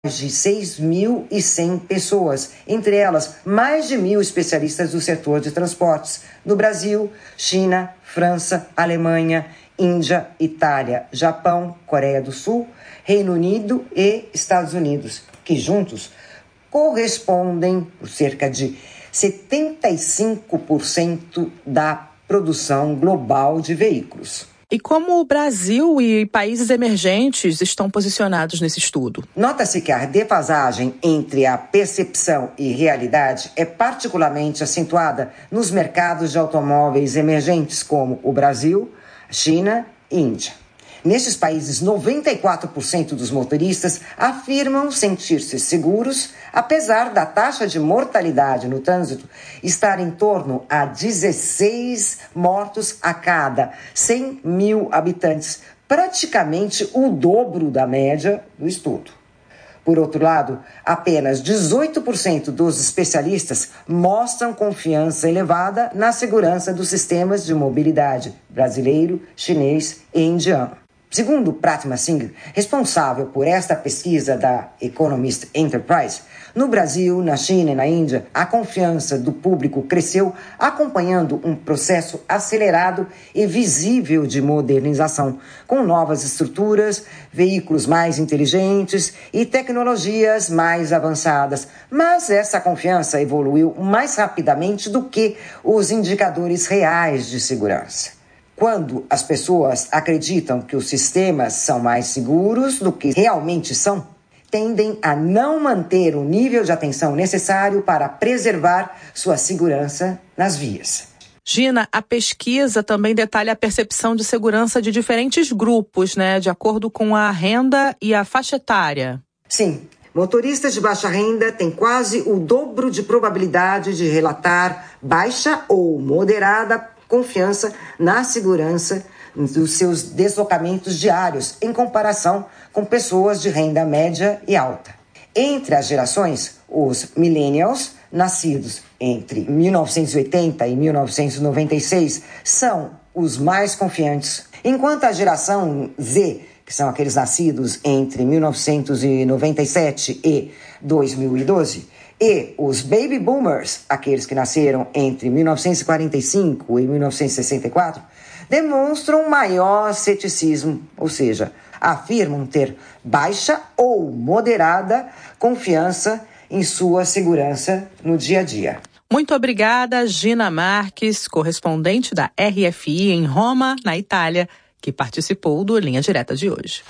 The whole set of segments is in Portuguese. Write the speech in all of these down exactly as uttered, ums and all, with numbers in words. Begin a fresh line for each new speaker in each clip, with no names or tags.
de seis mil e cem pessoas, entre elas mais de mil especialistas do setor de transportes, no Brasil, China, França, Alemanha, Índia, Itália, Japão, Coreia do Sul, Reino Unido e Estados Unidos, que juntos correspondem por cerca de setenta e cinco por cento da produção global de veículos.
E como o Brasil e países emergentes estão posicionados nesse estudo?
Nota-se que a defasagem entre a percepção e realidade é particularmente acentuada nos mercados de automóveis emergentes, como o Brasil, China e Índia. Nestes países, noventa e quatro por cento dos motoristas afirmam sentir-se seguros, apesar da taxa de mortalidade no trânsito estar em torno a dezesseis mortos a cada cem mil habitantes, praticamente o dobro da média do estudo. Por outro lado, apenas dezoito por cento dos especialistas mostram confiança elevada na segurança dos sistemas de mobilidade brasileiro, chinês e indiano. Segundo Pratma Singh, responsável por esta pesquisa da Economist Enterprise, no Brasil, na China e na Índia, a confiança do público cresceu, acompanhando um processo acelerado e visível de modernização, com novas estruturas, veículos mais inteligentes e tecnologias mais avançadas. Mas essa confiança evoluiu mais rapidamente do que os indicadores reais de segurança. Quando as pessoas acreditam que os sistemas são mais seguros do que realmente são, tendem a não manter o nível de atenção necessário para preservar sua segurança nas vias.
Gina, a pesquisa também detalha a percepção de segurança de diferentes grupos, né, de acordo com a renda e a faixa etária.
Sim, motoristas de baixa renda têm quase o dobro de probabilidade de relatar baixa ou moderada confiança na segurança dos seus deslocamentos diários, em comparação com pessoas de renda média e alta. Entre as gerações, os millennials, nascidos entre mil novecentos e oitenta e mil novecentos e noventa e seis, são os mais confiantes, enquanto a geração Z, que são aqueles nascidos entre mil novecentos e noventa e sete e dois mil e doze, e os baby boomers, aqueles que nasceram entre mil novecentos e quarenta e cinco e mil novecentos e sessenta e quatro, demonstram maior ceticismo, ou seja, afirmam ter baixa ou moderada confiança em sua segurança no dia a dia.
Muito obrigada, Gina Marques, correspondente da R F I em Roma, na Itália, que participou do Linha Direta de hoje.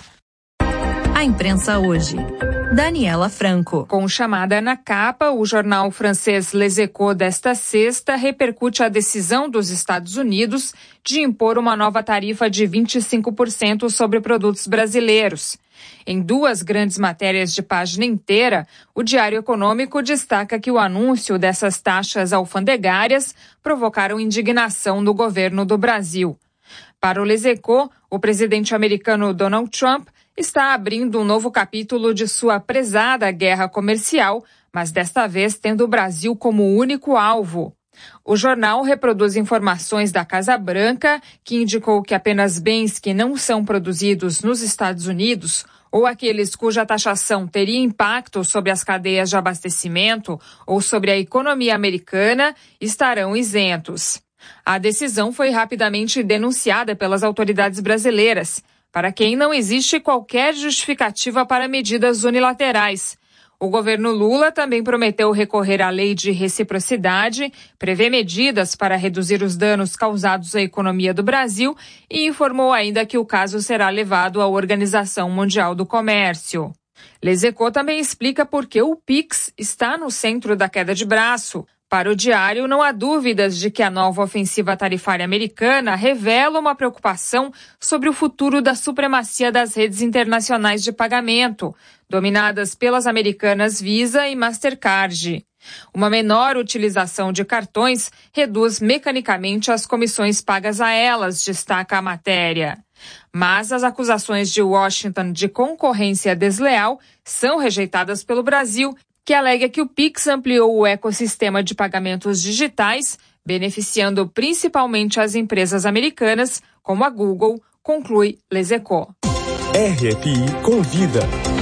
A imprensa hoje. Daniela Franco.
Com chamada na capa, o jornal francês Les Echos desta sexta repercute a decisão dos Estados Unidos de impor uma nova tarifa de vinte e cinco por cento sobre produtos brasileiros. Em duas grandes matérias de página inteira, o Diário Econômico destaca que o anúncio dessas taxas alfandegárias provocaram indignação do governo do Brasil. Para o Les Echos, o presidente americano Donald Trump está abrindo um novo capítulo de sua prezada guerra comercial, mas desta vez tendo o Brasil como único alvo. O jornal reproduz informações da Casa Branca, que indicou que apenas bens que não são produzidos nos Estados Unidos ou aqueles cuja taxação teria impacto sobre as cadeias de abastecimento ou sobre a economia americana estarão isentos. A decisão foi rapidamente denunciada pelas autoridades brasileiras, para quem não existe qualquer justificativa para medidas unilaterais. O governo Lula também prometeu recorrer à lei de reciprocidade, prever medidas para reduzir os danos causados à economia do Brasil e informou ainda que o caso será levado à Organização Mundial do Comércio. Les Echos também explica por que o Pix está no centro da queda de braço. Para o Diário, não há dúvidas de que a nova ofensiva tarifária americana revela uma preocupação sobre o futuro da supremacia das redes internacionais de pagamento, dominadas pelas americanas Visa e Mastercard. Uma menor utilização de cartões reduz mecanicamente as comissões pagas a elas, destaca a matéria. Mas as acusações de Washington de concorrência desleal são rejeitadas pelo Brasil, que alega que o Pix ampliou o ecossistema de pagamentos digitais, beneficiando principalmente as empresas americanas, como a Google, conclui Les Echos.
R F I Convida.